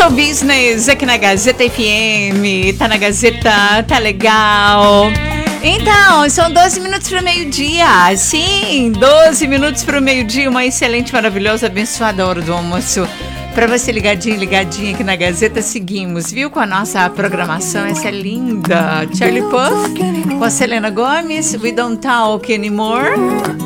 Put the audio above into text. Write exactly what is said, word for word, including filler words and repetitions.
Show Business aqui na Gazeta F M. Tá na Gazeta, tá legal. Então, são doze minutos para o meio-dia. Sim, doze minutos para o meio-dia. Uma excelente, maravilhosa, abençoada hora do almoço. Para você ligadinho, ligadinho aqui na Gazeta, seguimos, viu? Com a nossa programação, essa é linda. Charlie Puth, com a Selena Gomez, We Don't Talk Anymore.